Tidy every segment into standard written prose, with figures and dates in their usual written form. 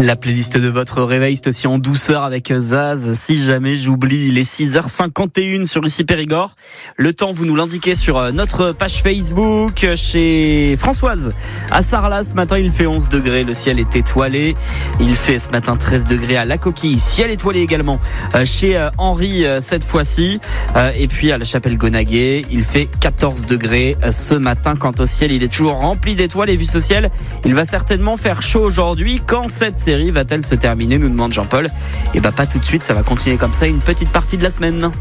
La playlist de votre réveil, c'est aussi en douceur avec Zaz. Si jamais j'oublie, il est 6h51 sur Ici Périgord. Le temps, vous nous l'indiquez sur notre page Facebook. Chez Françoise, à Sarlat, ce matin, il fait 11 degrés. Le ciel est étoilé. Il fait ce matin 13 degrés à La Coquille. Ciel étoilé également chez Henri cette fois-ci. Et puis à la Chapelle-Gonaguet, il fait 14 degrés ce matin. Quant au ciel, il est toujours rempli d'étoiles. Et vu ce ciel, il va certainement faire chaud aujourd'hui. Quand cette série va-t-elle se terminer, nous demande Jean-Paul. Et pas tout de suite, ça va continuer comme ça une petite partie de la semaine.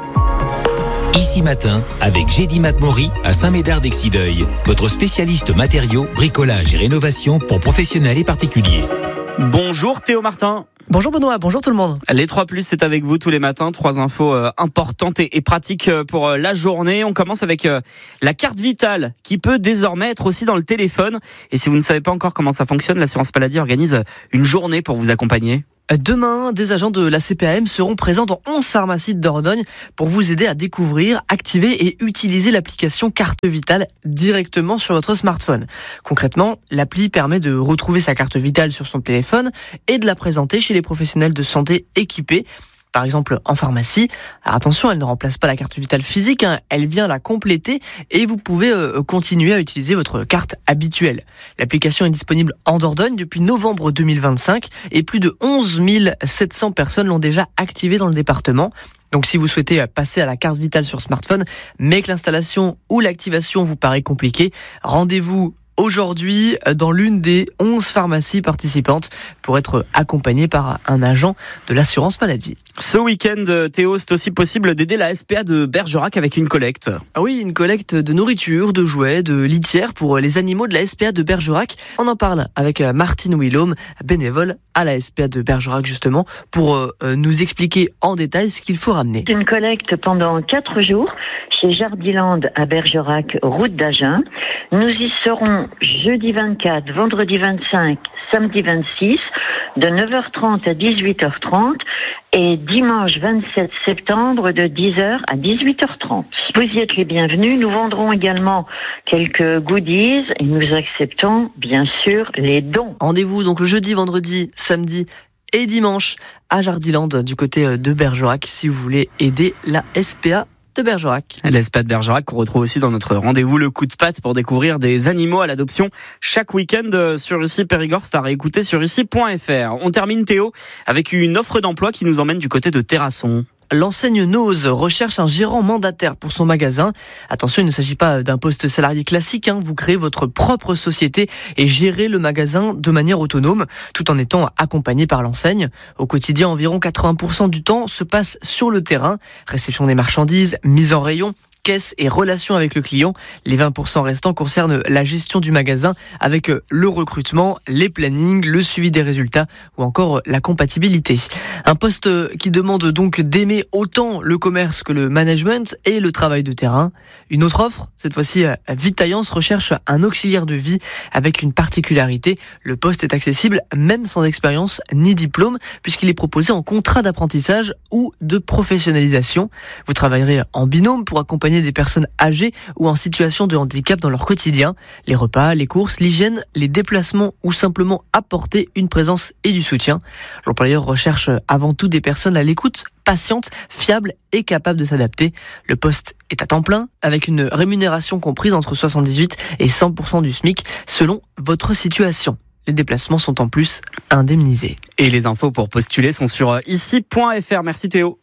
Ici Matin, avec Gédy Matmori à Saint-Médard-d'Exideuil, votre spécialiste matériaux, bricolage et rénovation pour professionnels et particuliers. Bonjour Théo Martin. Bonjour Benoît, bonjour tout le monde. Les 3+, c'est avec vous tous les matins. 3 infos importantes et pratiques pour la journée. On commence avec la carte vitale qui peut désormais être aussi dans le téléphone. Et si vous ne savez pas encore comment ça fonctionne, l'assurance maladie organise une journée pour vous accompagner. Demain, des agents de la CPAM seront présents dans 11 pharmacies de Dordogne pour vous aider à découvrir, activer et utiliser l'application Carte Vitale directement sur votre smartphone. Concrètement, l'appli permet de retrouver sa carte vitale sur son téléphone et de la présenter chez les professionnels de santé équipés. Par exemple en pharmacie. Alors attention, elle ne remplace pas la carte vitale physique, elle vient la compléter et vous pouvez continuer à utiliser votre carte habituelle. L'application est disponible en Dordogne depuis novembre 2025 et plus de 11 700 personnes l'ont déjà activée dans le département. Donc si vous souhaitez passer à la carte vitale sur smartphone, mais que l'installation ou l'activation vous paraît compliquée, rendez-vous aujourd'hui dans l'une des 11 pharmacies participantes pour être accompagné par un agent de l'assurance maladie. Ce week-end, Théo, c'est aussi possible d'aider la SPA de Bergerac avec une collecte. Ah oui, une collecte de nourriture, de jouets, de litières pour les animaux de la SPA de Bergerac. On en parle avec Martine Willaume, bénévole à la SPA de Bergerac justement, pour nous expliquer en détail ce qu'il faut ramener. Une collecte pendant 4 jours chez Jardiland à Bergerac, route d'Agen. Nous y serons jeudi 24, vendredi 25, samedi 26, de 9h30 à 18h30 et dimanche 27 septembre de 10h à 18h30. Vous y êtes les bienvenus. Nous vendrons également quelques goodies et nous acceptons bien sûr les dons. Rendez-vous donc le jeudi, vendredi, samedi et dimanche à Jardiland du côté de Bergerac si vous voulez aider la SPA de Bergerac. L'SPA de Bergerac qu'on retrouve aussi dans notre rendez-vous Le Coup de Patte pour découvrir des animaux à l'adoption chaque week-end sur Ici Périgord. C'est à réécouter sur ici.fr. On termine Théo avec une offre d'emploi qui nous emmène du côté de Terrasson. L'enseigne Nose recherche un gérant mandataire pour son magasin. Attention, il ne s'agit pas d'un poste salarié classique. Vous créez votre propre société et gérez le magasin de manière autonome, tout en étant accompagné par l'enseigne. Au quotidien, environ 80% du temps se passe sur le terrain. Réception des marchandises, mise en rayon, caisse et relations avec le client. Les 20% restants concernent la gestion du magasin avec le recrutement, les plannings, le suivi des résultats ou encore la compatibilité. Un poste qui demande donc d'aimer autant le commerce que le management et le travail de terrain. Une autre offre, cette fois-ci Vitaillance recherche un auxiliaire de vie avec une particularité. Le poste est accessible même sans expérience ni diplôme puisqu'il est proposé en contrat d'apprentissage ou de professionnalisation. Vous travaillerez en binôme pour accompagner des personnes âgées ou en situation de handicap dans leur quotidien. Les repas, les courses, l'hygiène, les déplacements ou simplement apporter une présence et du soutien. L'employeur recherche avant tout des personnes à l'écoute, patientes, fiables et capables de s'adapter. Le poste est à temps plein avec une rémunération comprise entre 78 et 100% du SMIC selon votre situation. Les déplacements sont en plus indemnisés. Et les infos pour postuler sont sur ici.fr. Merci Théo.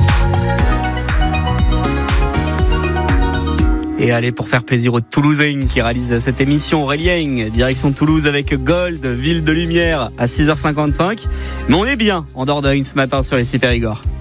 Et allez, pour faire plaisir aux Toulousains qui réalisent cette émission, Aurélien, direction Toulouse avec Gold, Ville de Lumière à 6h55. Mais on est bien en Dordogne ce matin sur Ici Périgord.